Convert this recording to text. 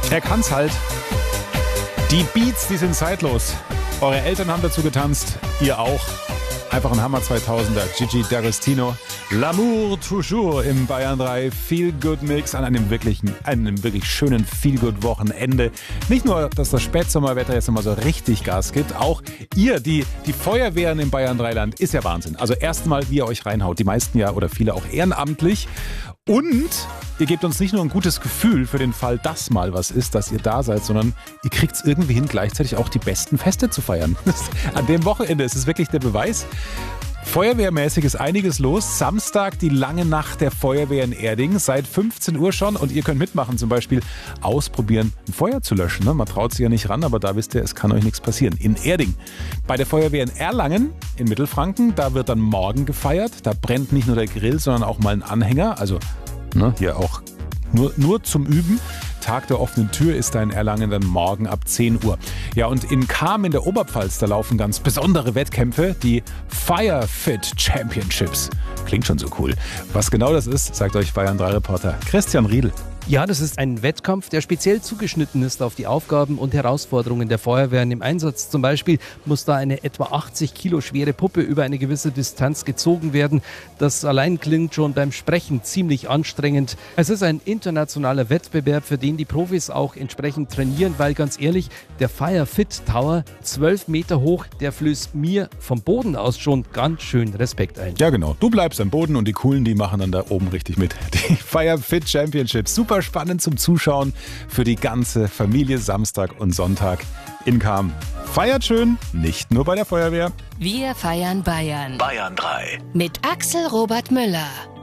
Er kann's halt. Die Beats, die sind zeitlos. Eure Eltern haben dazu getanzt, ihr auch. Einfach ein Hammer 2000er. Gigi D'Agostino. L'amour toujours im Bayern 3 Feel Good Mix an einem wirklich schönen Feel Good Wochenende. Nicht nur, dass das Spätsommerwetter jetzt nochmal so richtig Gas gibt, auch ihr, die Feuerwehren im Bayern 3 Land, ist ja Wahnsinn. Also erstmal, wie ihr euch reinhaut. Die meisten ja oder viele auch ehrenamtlich. Und ihr gebt uns nicht nur ein gutes Gefühl für den Fall, dass mal was ist, dass ihr da seid, sondern ihr kriegt es irgendwie hin, gleichzeitig auch die besten Feste zu feiern. An dem Wochenende ist es wirklich der Beweis. Feuerwehrmäßig ist einiges los. Samstag die lange Nacht der Feuerwehr in Erding. Seit 15 Uhr schon und ihr könnt mitmachen. Zum Beispiel ausprobieren, ein Feuer zu löschen. Man traut sich ja nicht ran, aber da wisst ihr, es kann euch nichts passieren. In Erding. Bei der Feuerwehr in Erlangen in Mittelfranken, da wird dann morgen gefeiert. Da brennt nicht nur der Grill, sondern auch mal ein Anhänger. Also hier auch nur zum Üben. Tag der offenen Tür ist da in Erlangen dann morgen ab 10 Uhr. Ja, und in Cham in der Oberpfalz, da laufen ganz besondere Wettkämpfe, die Fire Fit Championships. Klingt schon so cool. Was genau das ist, sagt euch Bayern 3 Reporter Christian Riedl. Ja, das ist ein Wettkampf, der speziell zugeschnitten ist auf die Aufgaben und Herausforderungen der Feuerwehren im Einsatz. Zum Beispiel muss da eine etwa 80 Kilo schwere Puppe über eine gewisse Distanz gezogen werden. Das allein klingt schon beim Sprechen ziemlich anstrengend. Es ist ein internationaler Wettbewerb, für den die Profis auch entsprechend trainieren, weil ganz ehrlich, der Fire Fit Tower, 12 Meter hoch, der flößt mir vom Boden aus schon ganz schön Respekt ein. Ja genau, du bleibst am Boden und die Coolen, die machen dann da oben richtig mit. Die Fire Fit Championships, super spannend zum Zuschauen für die ganze Familie Samstag und Sonntag in Cham. Feiert schön, nicht nur bei der Feuerwehr. Wir feiern Bayern. Bayern 3. Mit Axel Robert Müller.